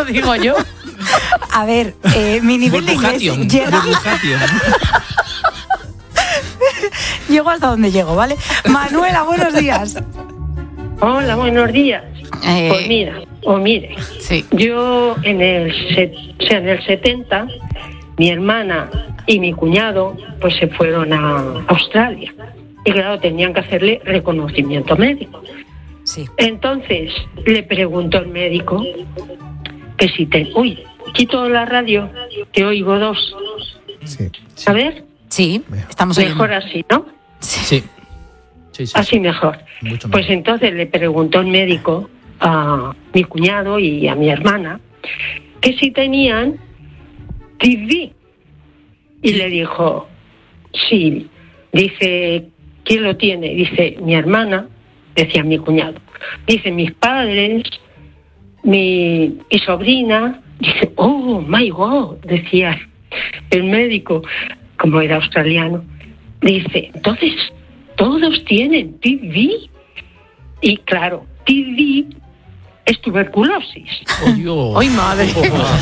digo yo. A ver, mi nivel de inglés llega... Llego hasta donde llego, ¿vale? Manuela, buenos días. Hola, buenos días. Pues mire, sí. Yo en el 70, mi hermana y mi cuñado pues se fueron a Australia. Y claro, tenían que hacerle reconocimiento médico. Sí. Entonces le preguntó el médico que si Uy, quito la radio, que oigo dos. Sí. A ver. Sí, estamos oyendo. Mejor así, ¿no? Sí. Así mejor. Pues entonces le preguntó el médico a mi cuñado y a mi hermana que si tenían TV. Y le dijo, sí. Dice, ¿quién lo tiene? Dice, mi hermana, decía mi cuñado. Dice, mis padres, mi sobrina. Dice, oh, my God, decía el médico, como era australiano. Dice, entonces, todos tienen TV. Y claro, TV es tuberculosis. ¡Oh, Dios! ¡Ay, madre!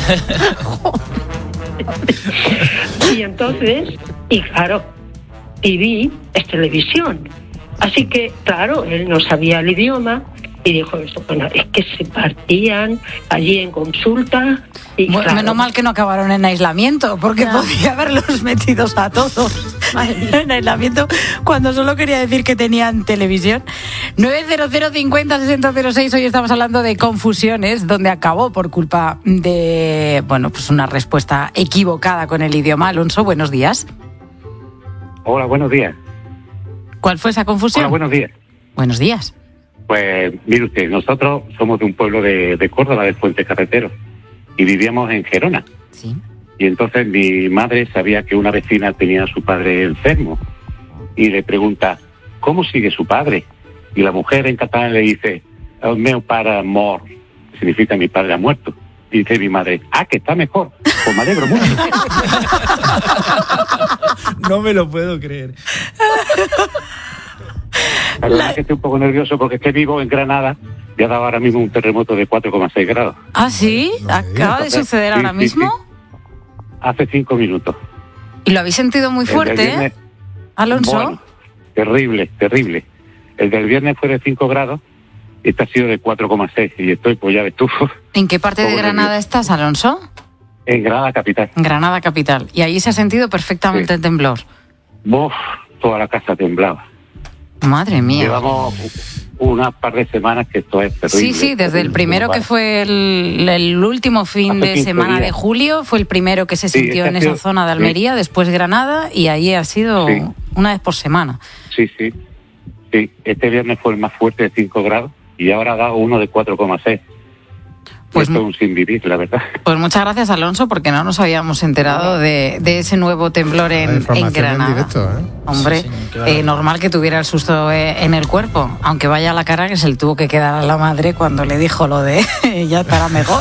Y entonces, y claro, TV es televisión. Así que, claro, él no sabía el idioma y dijo eso, bueno, es que se partían allí en consulta. Y Bueno, claro, menos mal que no acabaron en aislamiento, porque podía haberlos metidos a todos en aislamiento cuando solo quería decir que tenían televisión. 90050-6006, hoy estamos hablando de confusiones, donde acabó por culpa de, bueno, pues una respuesta equivocada con el idioma. Alonso, buenos días. Hola, buenos días. ¿Cuál fue esa confusión? Hola, buenos días. Buenos días. Pues mire usted, nosotros somos de un pueblo de Córdoba, de Fuente Carretero, y vivíamos en Gerona. Sí. Y entonces mi madre sabía que una vecina tenía a su padre enfermo y le pregunta, ¿cómo sigue su padre? Y la mujer en catalán le dice, el meu pare mort, que significa mi padre ha muerto. Y dice mi madre, que está mejor, pues me alegro mucho. No me lo puedo creer. La verdad que estoy un poco nervioso porque es que vivo en Granada y ha dado ahora mismo un terremoto de 4,6 grados. ¿Ah, sí? ¿Acaba de suceder ahora mismo? Sí. Hace 5 minutos. ¿Y lo habéis sentido muy fuerte, viernes, Alonso? Bueno, terrible. El del viernes fue de 5 grados y este ha sido de 4,6 y estoy, pues ya ves tú. ¿En qué parte de Granada estás, Alonso? En Granada capital. Granada capital. Y ahí se ha sentido perfectamente el temblor. Toda la casa temblaba. Madre mía. Llevamos unas par de semanas que esto es terrible. Sí, desde el primero que fue el último fin de semana de julio, fue el primero que se sintió en esa zona de Almería, después Granada, y ahí ha sido una vez por semana. Sí. Este viernes fue el más fuerte de 5 grados y ahora ha dado uno de 4,6. Pues esto es un sin vivir, la verdad. Pues muchas gracias, Alonso, porque no nos habíamos enterado de ese nuevo temblor en Granada. En directo, Hombre, normal que tuviera el susto en el cuerpo, aunque vaya a la cara que se le tuvo que quedar a la madre cuando le dijo lo de ya estará mejor.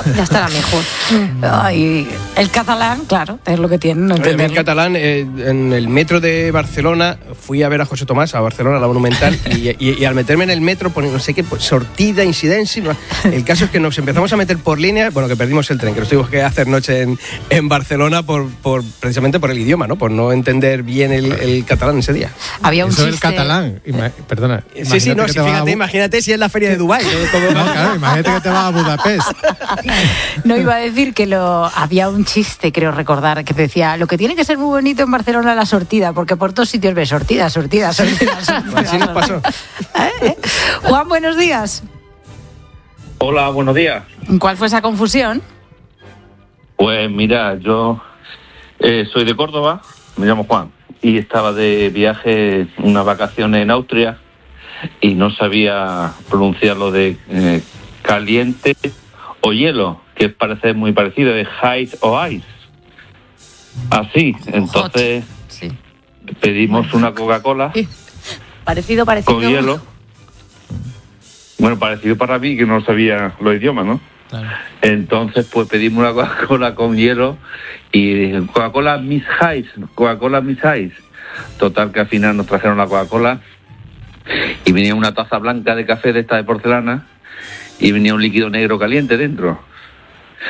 Y el catalán, claro, es lo que tiene, no entenderlo. El catalán, en el metro de Barcelona, fui a ver a José Tomás, a Barcelona, a la Monumental, y al meterme en el metro, no sé qué, sortida, incidencia, el caso es que nos empezamos a meter por líneas, bueno, que perdimos el tren, que nos tuvimos que hacer noche en Barcelona precisamente por el idioma, ¿no? Por no entender bien el catalán ese día. Había un Eso chiste... del catalán, perdona. Imagínate si es la feria de Dubái. No, claro, imagínate que te vas a Budapest. No, iba a decir que había un chiste, creo recordar, que decía, lo que tiene que ser muy bonito en Barcelona es la sortida, porque por todos sitios ves sortida. Así nos pasó. Juan, buenos días. Hola, buenos días. ¿Cuál fue esa confusión? Pues mira, yo soy de Córdoba, me llamo Juan, y estaba de viaje, unas vacaciones en Austria, y no sabía pronunciar lo de caliente o hielo, que parece muy parecido, de hot o ice. Así, entonces pedimos una Coca-Cola Parecido. con hielo. Bueno, parecido para mí, que no sabía los idiomas, ¿no? Claro. Entonces, pues pedimos una Coca-Cola con hielo y Coca-Cola Miss Ice. Total, que al final nos trajeron la Coca-Cola y venía una taza blanca de café de esta de porcelana y venía un líquido negro caliente dentro.